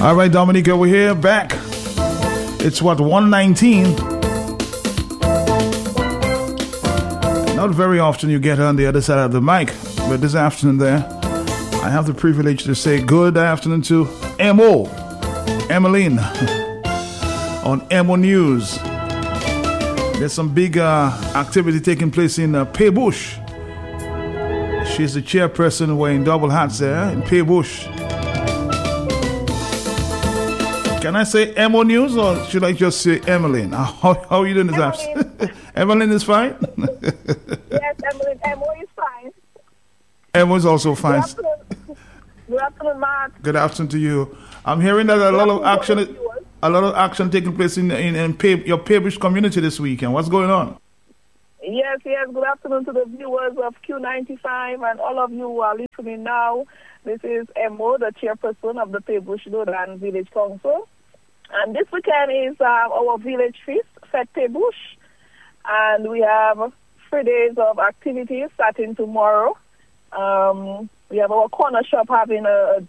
All right, Dominica, we're here back. It's what, 1:19. Not very often you get on the other side of the mic, but this afternoon there, I have the privilege to say good afternoon to M.O. Emmeline on M.O. News. There's some big activity taking place in Paybush. She's the chairperson wearing double hats there in Paybush. Can I say M.O. News or should I just say Emmeline? How are you doing this afternoon? Emmeline is fine? Yes, Emmeline. M.O. is fine. M.O. is also fine. Good afternoon, Mark. Good afternoon to you. I'm hearing that a lot of action taking place in your Paybush community this weekend. What's going on? Yes. Good afternoon to the viewers of Q95 and all of you who are listening now. This is M.O., the chairperson of the Paybush Dodan Village Council. And this weekend is our village feast, Fête Paybush. And we have 3 days of activities starting tomorrow. We have our corner shop having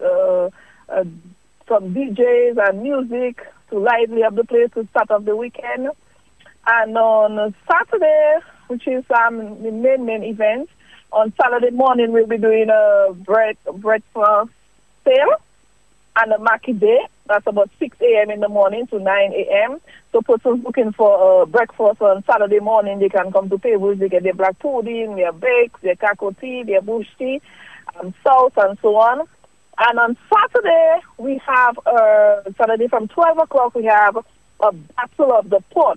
some DJs and music to lively up the place to start off the weekend. And on Saturday, which is the main event, on Saturday morning we'll be doing a breakfast sale and a market day. That's about 6 a.m. in the morning to 9 a.m. So persons looking for breakfast on Saturday morning, they can come to Paybush. They get their black pudding, their bakes, their cocoa tea, their bush tea, sauce, and so on. And on Saturday, we have Saturday from 12 o'clock, we have a battle of the pots.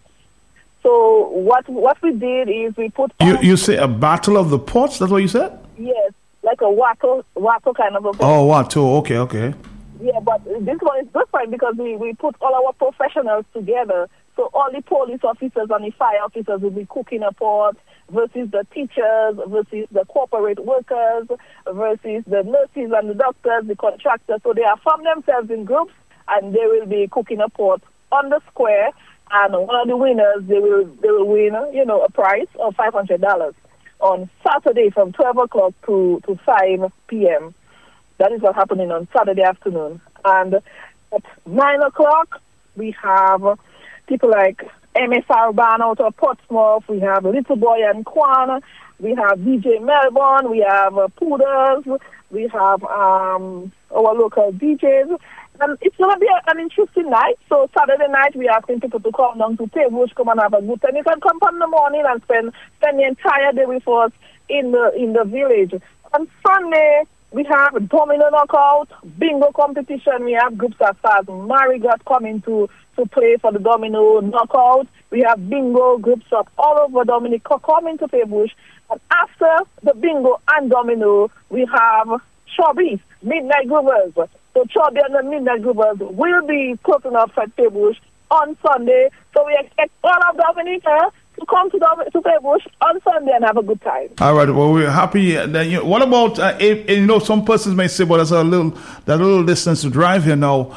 So what we did is we put... You say a battle of the pots? That's what you said? Yes, like a wattle kind of a pot. Oh, wattle. Okay. Yeah, but this one is different because we put all our professionals together. So all the police officers and the fire officers will be cooking a pot versus the teachers, versus the corporate workers, versus the nurses and the doctors, the contractors. So they are formed themselves in groups and they will be cooking a pot on the square. And one of the winners, they will win, a prize of $500 on Saturday from 12 o'clock to 5 p.m. That is what's happening on Saturday afternoon. And at 9 o'clock, we have people like MSR Band out of Portsmouth. We have Little Boy and Kwan. We have DJ Melbourne. We have Poodles. We have our local DJs. And it's going to be an interesting night. So Saturday night, we're asking people to come down to Paybush, come and have a good time. You can come from the morning and spend the entire day with us in the village. On Sunday, we have domino knockout, bingo competition. We have groups as far as Marigot coming to play for the domino knockout. We have bingo groups of all over Dominica coming to Paybush. And after the bingo and domino, we have Chubby's Midnight Groovers. So Chubby and the Midnight Groovers will be closing up at Paybush on Sunday. So we expect all of Dominica to come to Paybush on Sunday and have a good time. All right. Well, we're happy. What about some persons may say, well, that's a little distance to drive here now.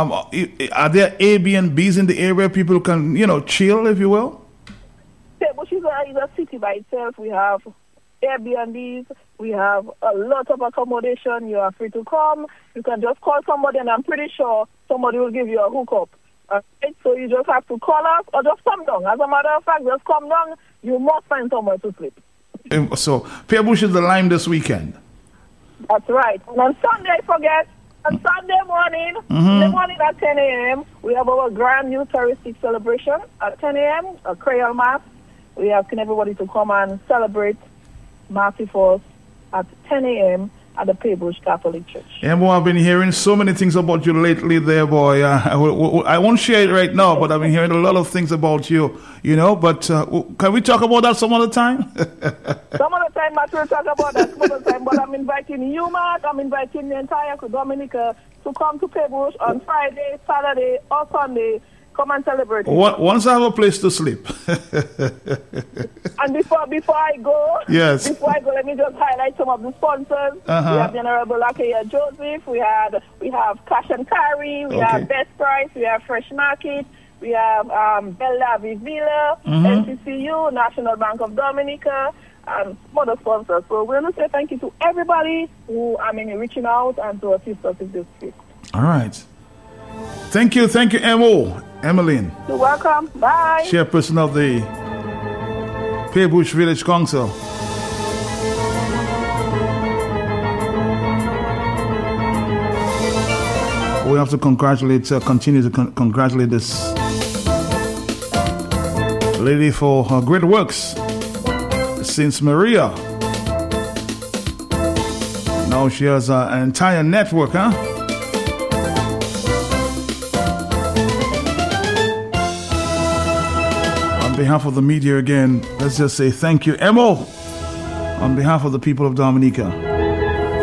Are there Airbnbs in the area people can chill, if you will? Paybush is a city by itself. We have Airbnbs. We have a lot of accommodation. You are free to come. You can just call somebody, and I'm pretty sure somebody will give you a hookup. Right? So you just have to call us or just come down. As a matter of fact, just come down. You must find somewhere to sleep. So Paybush is the Lime this weekend. That's right. And on Sunday, on Sunday morning, in the morning at 10 a.m., we have our grand Eucharistic celebration at 10 a.m., a Creole Mass. We are asking everybody to come and celebrate Massy Force at 10 a.m. at the Paybush Catholic Church. Yeah, boy, I've been hearing so many things about you lately there, boy. I won't share it right now, but I've been hearing a lot of things about you, But can we talk about that some other time? Some other time, Matt, we'll talk about that some other time. But I'm inviting you, Mark. I'm inviting the entire Dominica to come to Paybush on Friday, Saturday, or Sunday. Come and celebrate. Once I have a place to sleep. And before I go, yes. Let me just highlight some of the sponsors. We have the Honorable Lakaya Joseph. We have Cash and Carry. We have Best Price. We have Fresh Market. We have Bella Vivilla, NCCU, National Bank of Dominica, and some other sponsors. So we're going to say thank you to everybody who reaching out and to assist us in this trip. All right. Thank you, M.O. Emmeline. You're welcome. Bye. Chairperson of the Paybush Village Council. We have to continue to congratulate this lady for her great works since Maria. Now she has an entire network, huh? On behalf of the media again, let's just say thank you, Emo, on behalf of the people of Dominica.